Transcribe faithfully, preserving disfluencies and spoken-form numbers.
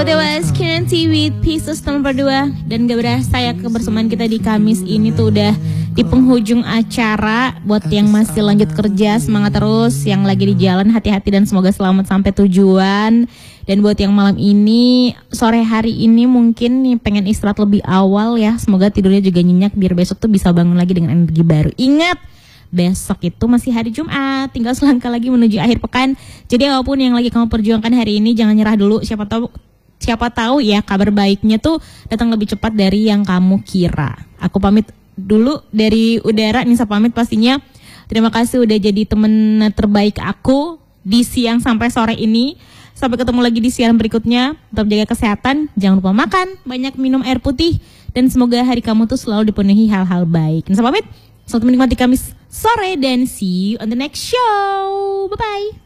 So that was Karen T with Pieces nomor dua. Dan gak berasa ya kebersamaan kita di Kamis ini tuh udah di penghujung acara. Buat yang masih lanjut kerja, semangat terus. Yang lagi di jalan, hati-hati dan semoga selamat sampai tujuan. Dan buat yang malam ini, sore hari ini mungkin nih pengen istirahat lebih awal ya. Semoga tidurnya juga nyenyak biar besok tuh bisa bangun lagi dengan energi baru. Ingat, besok itu masih hari Jumat, tinggal selangkah lagi menuju akhir pekan. Jadi apapun yang lagi kamu perjuangkan hari ini, jangan nyerah dulu. Siapa tahu, siapa tahu ya kabar baiknya tuh datang lebih cepat dari yang kamu kira. Aku pamit dulu dari udara, Nisa pamit pastinya. Terima kasih udah jadi temen terbaik aku di siang sampai sore ini. Sampai ketemu lagi di siaran berikutnya. Tetap jaga kesehatan, jangan lupa makan, banyak minum air putih, dan semoga hari kamu tuh selalu dipenuhi hal-hal baik. Nisa pamit, selamat menikmati Kamis sore dan see you on the next show. Bye-bye.